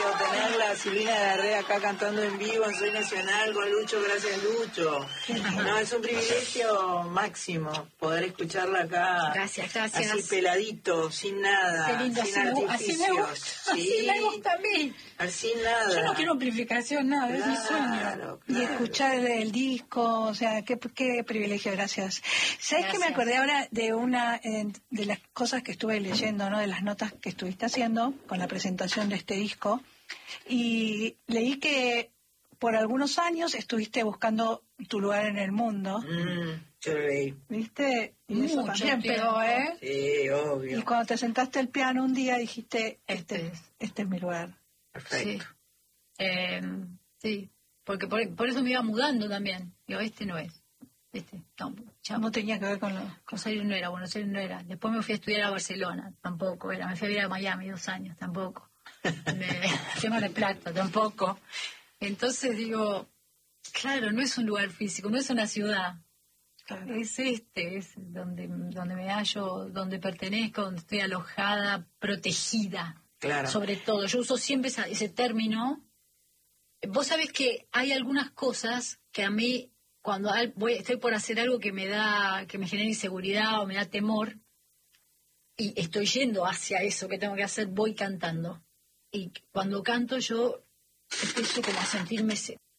tenerla a Silvina Garrea acá cantando en vivo en Soy Nacional con Lucho, gracias Lucho. No, es un privilegio máximo poder escucharla acá. Gracias. Así peladito, sin nada, qué lindo, sin artificios. Así me gusta a mí. Sin nada. Yo no quiero amplificación, nada, es mi sueño. Claro. Y escuchar el disco, o sea, qué privilegio, gracias. ¿Sabes que me acordé ahora de una de las cosas que estuve leyendo, ¿no? De las notas que estuviste haciendo con la presentación de este disco? Y leí que por algunos años estuviste buscando tu lugar en el mundo. Yo lo leí. ¿Viste? Y eso Mucho también pegó, ¿eh? Sí, obvio. Y cuando te sentaste al piano un día dijiste, este es mi lugar. Perfecto. Sí, porque por eso me iba mudando también. Digo, no es. No tenía que ver con lo... Buenos Aires no era, Buenos Aires no era. Después me fui a estudiar a Barcelona, tampoco era. Me fui a vivir a Miami 2 años, tampoco. Fui a Mar del Plata, tampoco. Entonces digo, claro, no es un lugar físico, no es una ciudad. Claro. Es donde me hallo, donde pertenezco, donde estoy alojada, protegida. Claro. Sobre todo, yo uso siempre ese término. Vos sabés que hay algunas cosas que a mí, cuando estoy por hacer algo que me genera inseguridad o me da temor, y estoy yendo hacia eso que tengo que hacer, voy cantando. Y cuando canto yo empiezo como a sentirme